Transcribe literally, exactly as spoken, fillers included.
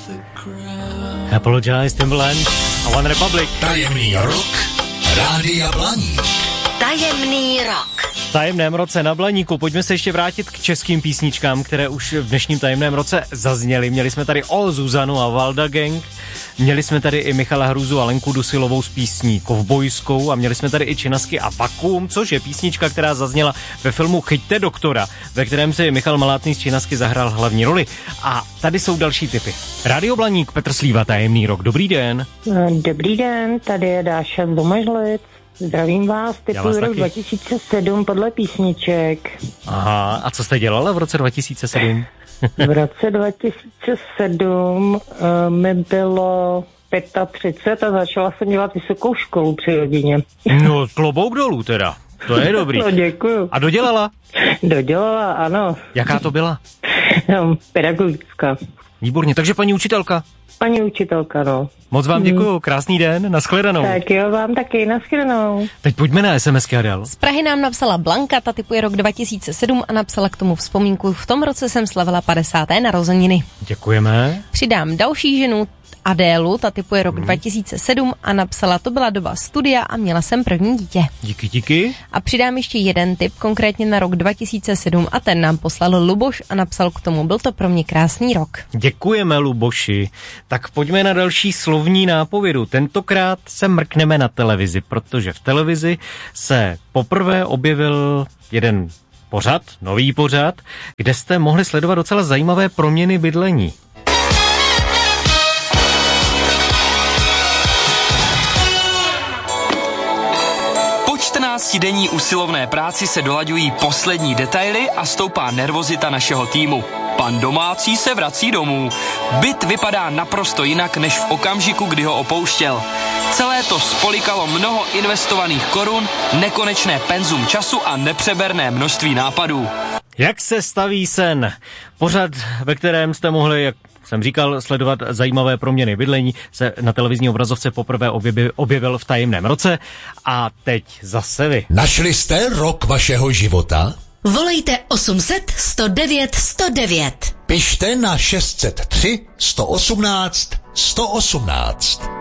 Apologize, Timbaland a One Republic. Tajemný rok Rádia Blaník. Tajemný rok. V tajemném roce na Blaníku pojďme se ještě vrátit k českým písničkám, které už v dnešním tajemném roce zazněly. Měli jsme tady O Zuzanu a Valda Gang, měli jsme tady i Michala Hruzu a Lenku Dusilovou s písní Kovbojskou a měli jsme tady i Činasky a Vakuum, což je písnička, která zazněla ve filmu Chyťte doktora, ve kterém si Michal Malátný z Činasky zahrál hlavní roli. A tady jsou další tipy. Rádio Blaník, Petr Slíva, tajemný rok. Dobrý den. Dobrý den, tady je Dáša z Domažlic. Zdravím vás, typuji rok dva tisíce sedm podle písniček. Aha, a co jste dělala v roce dva tisíce sedm? V roce dva tisíce sedm uh, mi bylo třicet pět a začala jsem dělat vysokou školu při rodině. No, klobouk dolů teda, to je dobrý. No, děkuju. A dodělala? Dodělala, ano. Jaká to byla? No, pedagogická. Výborně, takže paní učitelka. Paní učitelka, no. Moc vám děkuju, krásný den, nashledanou. Tak jo, vám taky, nashledanou. Teď pojďme na SMSky, Adel. Z Prahy nám napsala Blanka, ta typuje rok dva tisíce sedm a napsala k tomu vzpomínku. V tom roce jsem slavila padesáté narozeniny. Děkujeme. Přidám další ženu, Adélu, ta typuje rok hmm. dva tisíce sedm a napsala, to byla doba studia a měla jsem první dítě. Díky, díky. A přidám ještě jeden tip, konkrétně na rok dva tisíce sedm a ten nám poslal Luboš a napsal k tomu, byl to pro mě krásný rok. Děkujeme, Luboši. Tak pojďme na další slovní nápovědu. Tentokrát se mrkneme na televizi, protože v televizi se poprvé objevil jeden pořad, nový pořad, kde jste mohli sledovat docela zajímavé proměny bydlení. čtrnáctidenní usilovné práci se dolaďují poslední detaily a stoupá nervozita našeho týmu. Pan domácí se vrací domů. Byt vypadá naprosto jinak, než v okamžiku, kdy ho opouštěl. Celé to spolikalo mnoho investovaných korun, nekonečné penzum času a nepřeberné množství nápadů. Jak se staví sen? Pořad, ve kterém jste mohli, jak jsem říkal, sledovat zajímavé proměny bydlení, se na televizní obrazovce poprvé objevil, objevil v tajemném roce. A teď zase vy. Našli jste rok vašeho života? Volejte osm set sto devět sto devět. Pište na šest set tři sto osmnáct sto osmnáct.